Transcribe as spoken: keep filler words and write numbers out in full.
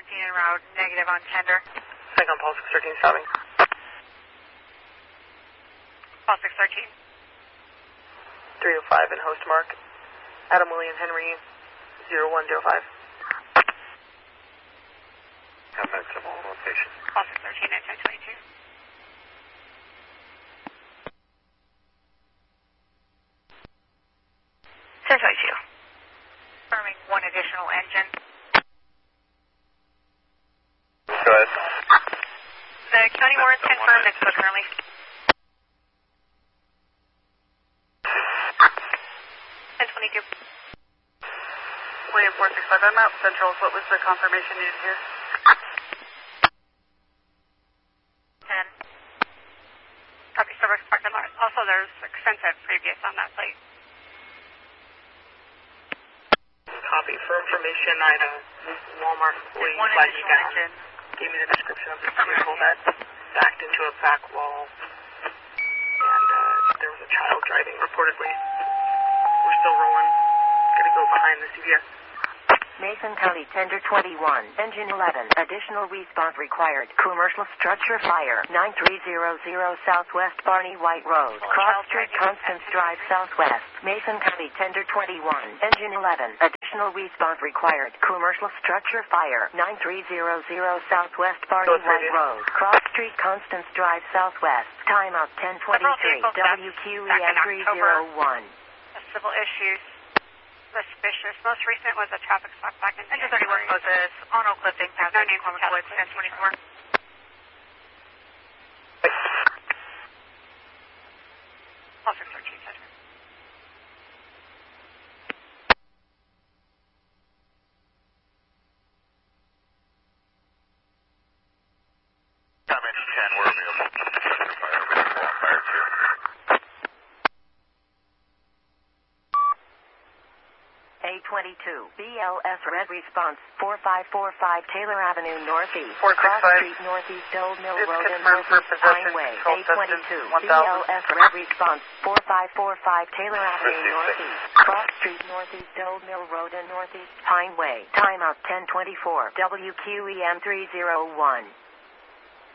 thirteen en route, negative on tender. Second on Paul six thirteen stopping. Paul six thirteen. three oh five in host mark. Adam William Henry, zero one zero five. ten minutes of all location. Paul six thirteen at ten twenty-two. ten twenty-two. Confirming one additional engine. Go ahead. The county warrants confirmed it's so currently. ten twenty-two. William four six five, I'm out Central. What was the confirmation needed here? ten. Copy, service parking lot. Also, there's extensive previous on that plate. Copy. For information, I had a Walmart employee One flag me additional down. engine. Gave me the description of the vehicle that backed into a back wall. And uh, there was a child driving reportedly. We're still rolling. Gotta go behind the C V S. Mason County Tender twenty-one, Engine eleven, additional response required. Commercial structure fire, nine three zero zero Southwest Barney White Road, Cross Street, Constance Drive, Southwest. Mason County Tender twenty-one, Engine eleven, additional response required. Commercial structure fire, nine three zero zero Southwest Barney White Road, Cross Street, Constance Drive, Southwest. Timeout ten twenty-three, W Q E M three oh one. Civil issues. Suspicious. Most recent was a traffic stop back in Engine thirty-one closes. Auto clipping, pass No need Corner to Woods, ten twenty-four. Paul six thirteen, Center. Damage ten, we're available. Fire, available. Fire two. A twenty-two, B L S Red Response, four five four five Taylor Avenue Northeast, four six Cross five. Street Northeast, Old Mill It's Road and confirmed for Northeast possession, Pineway. control A distance, twenty-two, one B thousand. L S Red Response, four five four five Taylor Avenue fifty-six. Northeast, Cross Street Northeast, Old Mill Road and Northeast Pineway. Timeout ten twenty-four, W Q E M three oh one.